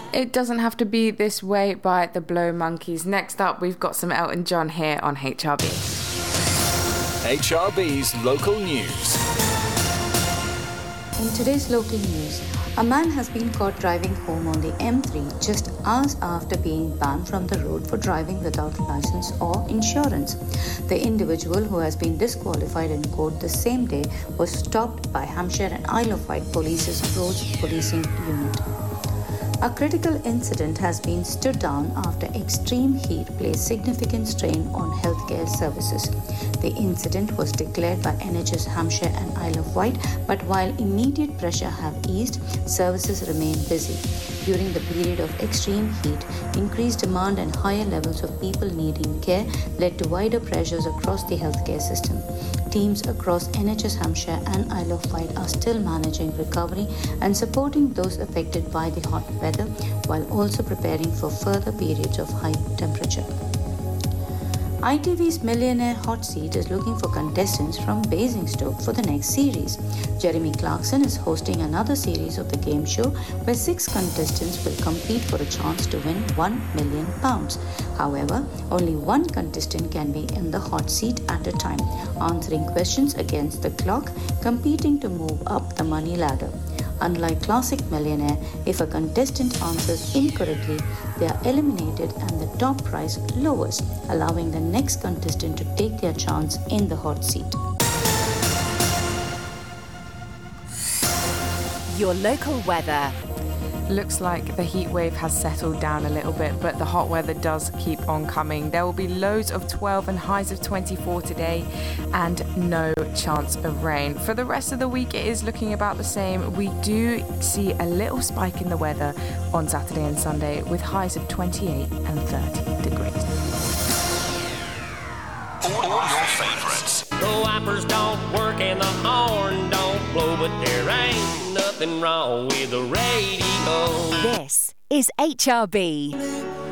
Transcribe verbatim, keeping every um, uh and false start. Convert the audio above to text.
It Doesn't Have to Be This Way by the Blow Monkeys. Next up, we've got some Elton John here on H R B. H R B's local news. In today's local news, a man has been caught driving home on the M three just hours after being banned from the road for driving without license or insurance. The individual, who has been disqualified in court the same day, was stopped by Hampshire and Isle of Wight Police's Roads Policing Unit. A critical incident has been stood down after extreme heat placed significant strain on healthcare services. The incident was declared by N H S Hampshire and Isle of Wight, but while immediate pressure have eased, services remain busy. During the period of extreme heat, increased demand and higher levels of people needing care led to wider pressures across the healthcare system. Teams across N H S Hampshire and Isle of Wight are still managing recovery and supporting those affected by the hot weather, while also preparing for further periods of high temperature. I T V's Millionaire Hot Seat is looking for contestants from Basingstoke for the next series. Jeremy Clarkson is hosting another series of the game show where six contestants will compete for a chance to win one million pounds. However, only one contestant can be in the hot seat at a time, answering questions against the clock, competing to move up the money ladder. Unlike Classic Millionaire, if a contestant answers incorrectly, they are eliminated and the top prize lowers, allowing the next contestant to take their chance in the hot seat. Your local weather. Looks like the heat wave has settled down a little bit, but the hot weather does keep on coming. There will be lows of twelve and highs of twenty-four today and no chance of rain. For the rest of the week, it is looking about the same. We do see a little spike in the weather on Saturday and Sunday with highs of twenty-eight and thirty degrees. All your favourites. The wipers don't work and the horn don't blow, but there ain't nothing wrong with the radio. This is H R B.